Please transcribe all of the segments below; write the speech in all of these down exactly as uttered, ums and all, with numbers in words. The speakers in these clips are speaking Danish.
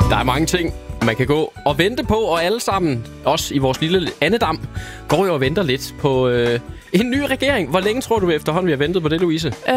Der er mange ting, man kan gå og vente på, og alle sammen, også i vores lille andedam, går jo og venter lidt på øh, en ny regering. Hvor længe tror du efterhånden, vi har ventet på det, Louise? Øh,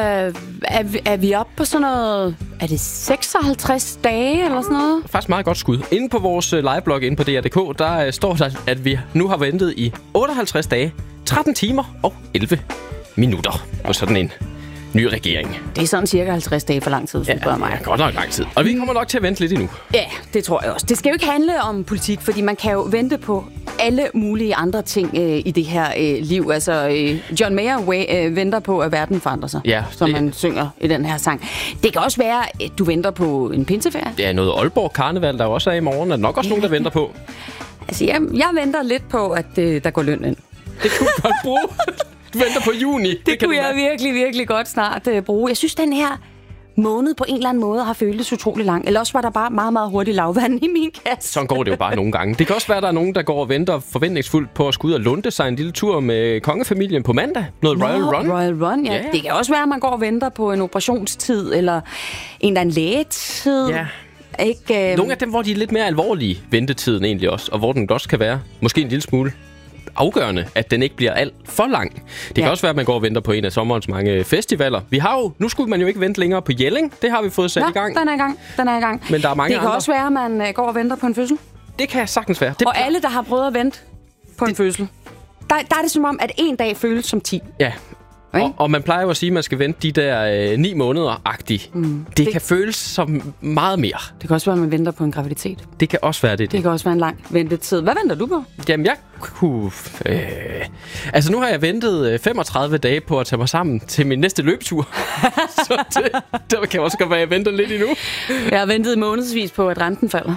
er, vi, er vi oppe på sådan noget... Er det seksoghalvtreds dage eller sådan noget? Faktisk meget godt skud. Inde på vores liveblog, inde på D R punktum d k, der øh, står der, at vi nu har ventet i otteoghalvtreds dage, tretten timer og elleve minutter på sådan en ny regering. Det er sådan cirka halvtreds dage for lang tid, hvis Ja, du spørger mig. ja, godt nok lang tid. Og vi kommer nok til at vente lidt endnu. Ja, det tror jeg også. Det skal jo ikke handle om politik, fordi man kan jo vente på alle mulige andre ting øh, i det her øh, liv. Altså, øh, John Mayer way, øh, venter på, at verden forandrer sig, ja, som det... man synger i den her sang. Det kan også være, at du venter på en pinseferie. Ja, noget Aalborg Karneval, der også er i morgen, er nok også nogen, der venter på. Altså, jeg, jeg venter lidt på, at øh, der går løn ind. Det kunne du godt bruge. Du venter på juni. Det, det kunne jeg virkelig, virkelig godt snart uh, bruge. Jeg synes, den her måned på en eller anden måde har føltes utrolig lang. Eller også var der bare meget, meget hurtigt lavvand i min kasse. Sådan går det jo bare nogle gange. Det kan også være, at der er nogen, der går og venter forventningsfuldt på at skulle ud og lunde sig en lille tur med kongefamilien på mandag. Noget Nå, Royal Run. Royal Run, ja. Ja. Det kan også være, at man går og venter på en operationstid, eller en eller anden lægetid. Ja. Ikke, øh... Nogle af dem, hvor de er lidt mere alvorlige, ventetiden egentlig også, og hvor den også kan være måske en lille smule afgørende, at den ikke bliver alt for lang. Det ja. kan også være, at man går og venter på en af sommerens mange festivaler. Vi har jo, nu skulle man jo ikke vente længere på Jelling. Det har vi fået sat ja, i gang. den er i gang. Den er i gang. Men der er mange det kan andre. også være, at man uh, går og venter på en fødsel. Det kan sagtens være. Det og alle, der har prøvet at vente på det... en fødsel, der, der er det som om, at en dag føles som ti. Ja. Og, og man plejer jo at sige, at man skal vente de der øh, ni måneder-agtigt. Mm. Det, det kan føles som meget mere. Det kan også være, at man venter på en graviditet. Det kan også være det. Det, det kan også være en lang ventetid. Hvad venter du på? Jamen, jeg kunne... Øh, altså, nu har jeg ventet femogtredive dage på at tage mig sammen til min næste løbetur. Så det, det kan også godt være, at jeg venter lidt endnu. Jeg har ventet månedsvis på, at renten falder.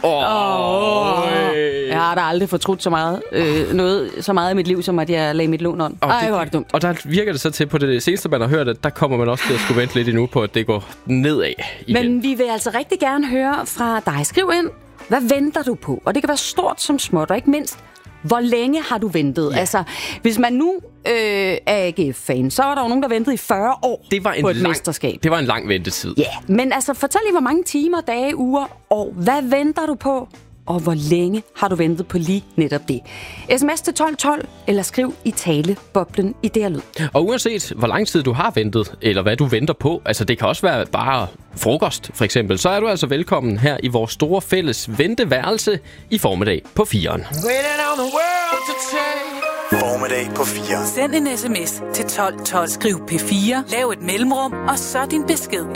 Åh! oh, øh. Jeg har da aldrig fortrudt så meget, øh, noget, så meget i mit liv, som at jeg lagde mit lån on. Ej, hvor er det dumt. Og der virker det så til på det seneste, man har hørt, at der kommer man også til at skulle vente lidt endnu på, at det går nedad igen. Men vi vil altså rigtig gerne høre fra dig. Skriv ind, hvad venter du på? Og det kan være stort som småt, og ikke mindst, hvor længe har du ventet? Ja. Altså, hvis man nu øh, er A G F-fan, så er der jo nogen, der ventede i fyrre år det var en på et lang, mesterskab. Det var en lang ventetid. Ja, men altså, fortæl lige, hvor mange timer, dage, uger, år. Hvad venter du på? Og hvor længe har du ventet på lige netop det? Sms til tolv tolv, eller skriv i taleboblen i D R Lyd. Og uanset hvor lang tid du har ventet, eller hvad du venter på, altså det kan også være bare frokost for eksempel, så er du altså velkommen her i vores store fælles venteværelse i formiddag på firen. Formiddag på fire. Send en sms til tolv tolv. Skriv P fire, lav et mellemrum, og så din besked.